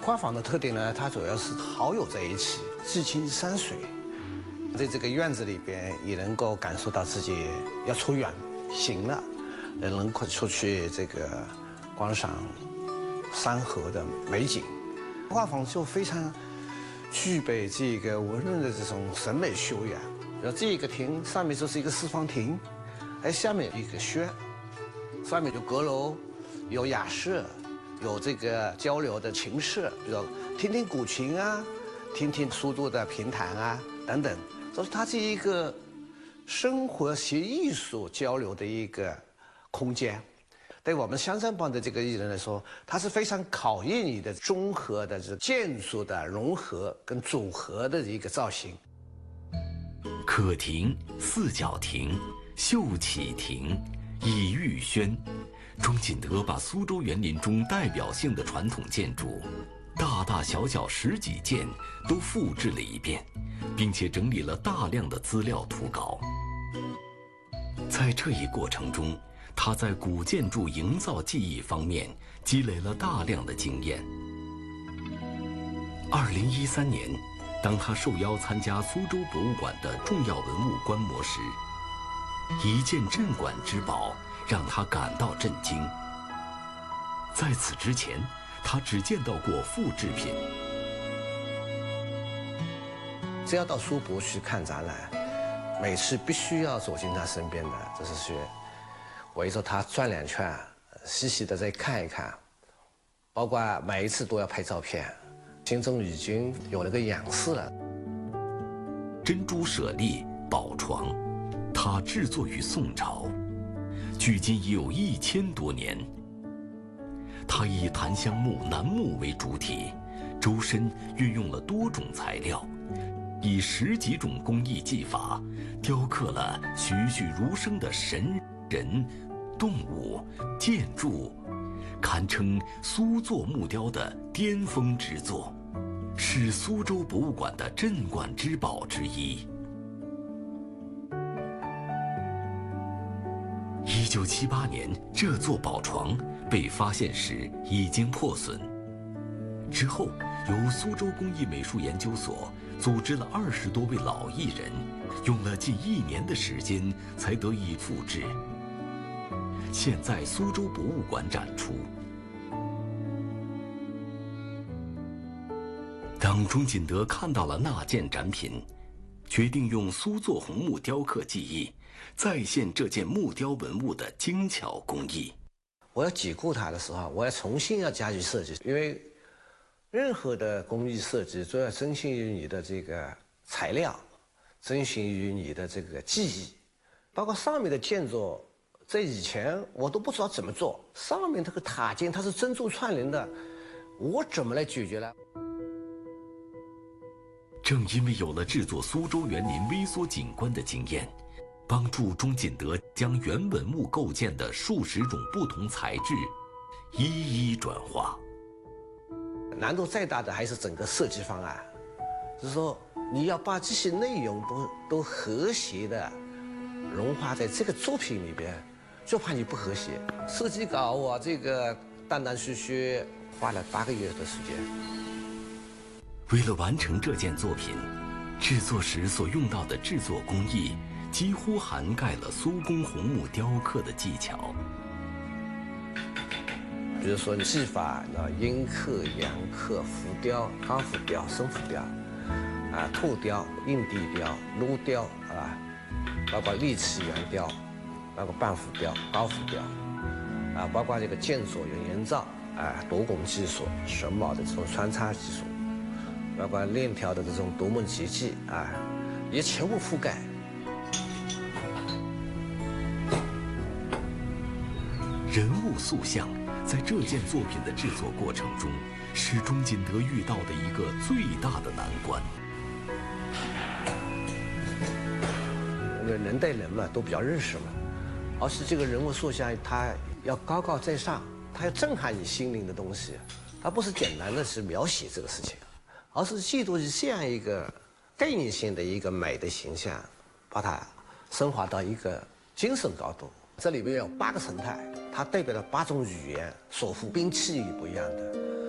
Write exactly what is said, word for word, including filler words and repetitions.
画舫的特点呢，它主要是好友在一起，至亲山水，在这个院子里边也能够感受到自己要出远行了，能够出去这个观赏山河的美景。画舫就非常具备这个文人的这种审美修养。然后这个亭上面就是一个四方亭，哎，下面有一个轩，上面有阁楼，有雅舍，有这个交流的琴室，比如听听古琴啊，听听苏州的评弹啊等等。所以它是一个生活携艺术交流的一个空间。对我们香山帮的这个艺人来说，它是非常考验你的综合的这建筑的融合跟组合的一个造型。 可亭、四角亭、秀起亭、倚玉轩，钟锦德把苏州园林中代表性的传统建筑，大大小小十几件都复制了一遍，并且整理了大量的资料图稿。在这一过程中，他在古建筑营造技艺方面积累了大量的经验。二零一三年，当他受邀参加苏州博物馆的重要文物观摩时，一件镇馆之宝让他感到震惊。在此之前，他只见到过复制品。 只要到苏博去看展览，每次必须要走进他身边的，就是去围着他转两圈，细细的再看一看，包括每一次都要拍照片，心中已经有了个样式了。 珍珠舍利宝床，它制作于宋朝，距今已有一千多年。它以檀香木、楠木为主体，周身运用了多种材料，以十几种工艺技法，雕刻了栩栩如生的神人、动物、建筑，堪称苏作木雕的巅峰之作，是苏州博物馆的镇馆之宝之一。一九七八年，这座宝床被发现时已经破损。之后，由苏州工艺美术研究所组织了二十多位老艺人，用了近一年的时间才得以复制。现在苏州博物馆展出。当钟锦德看到了那件展品，决定用苏作红木雕刻技艺再现这件木雕文物的精巧工艺。 我要解构它的时候，我要重新要加以设计，因为任何的工艺设计都要遵循于你的这个材料，遵循于你的这个技艺，包括上面的建筑，在以前我都不知道怎么做。上面这个塔尖它是珍珠串联的，我怎么来解决呢？ 正因为有了制作苏州园林微缩景观的经验，帮助钟锦德将原文物构建的数十种不同材质一一转化。 难度再大的还是整个设计方案，就是说你要把这些内容都都和谐的融化在这个作品里边，就怕你不和谐。设计稿我这个断断续续花了八个月的时间。 为了完成这件作品，制作时所用到的制作工艺几乎涵盖了苏公红木雕刻的技巧。 比如说技法，啊，阴刻、阳刻、浮雕、钢浮雕、生浮雕，啊，透雕、硬地雕、镂雕，啊，包括立器圆雕，包括半浮雕、高浮雕，啊，包括这个剑锁元岩造，啊，夺拱技术、榫卯的这种穿插技术，包括链条的这种夺梦结技，啊，也全部覆盖。 人物塑像在这件作品的制作过程中，是钟锦德遇到的一个最大的难关。 因为人对人嘛都比较认识嘛，而是这个人物塑像它要高高在上，它要震撼你心灵的东西，它不是简单的是描写这个事情，而是记录这样一个概念性的一个美的形象，把它升华到一个精神高度。这里边有八个神态，它代表了八种语言，所服兵器不一样的。